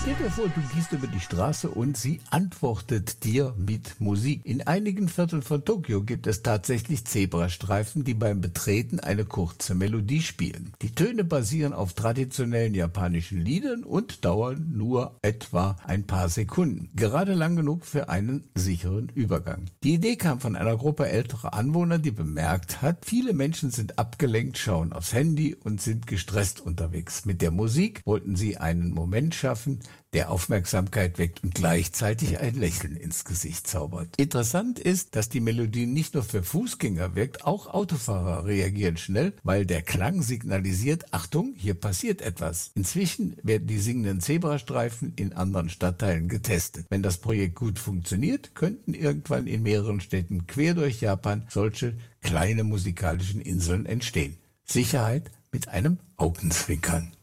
Stell dir vor, du gehst über die Straße und sie antwortet dir mit Musik. In einigen Vierteln von Tokio gibt es tatsächlich Zebrastreifen, die beim Betreten eine kurze Melodie spielen. Die Töne basieren auf traditionellen japanischen Liedern und dauern nur etwa ein paar Sekunden. Gerade lang genug für einen sicheren Übergang. Die Idee kam von einer Gruppe älterer Anwohner, die bemerkt hat, viele Menschen sind abgelenkt, schauen aufs Handy und sind gestresst unterwegs. Mit der Musik wollten sie einen Moment schaffen, der Aufmerksamkeit weckt und gleichzeitig ein Lächeln ins Gesicht zaubert. Interessant ist, dass die Melodie nicht nur für Fußgänger wirkt, auch Autofahrer reagieren schnell, weil der Klang signalisiert, Achtung, hier passiert etwas. Inzwischen werden die singenden Zebrastreifen in anderen Stadtteilen getestet. Wenn das Projekt gut funktioniert, könnten irgendwann in mehreren Städten quer durch Japan solche kleine musikalischen Inseln entstehen. Sicherheit mit einem Augenzwinkern.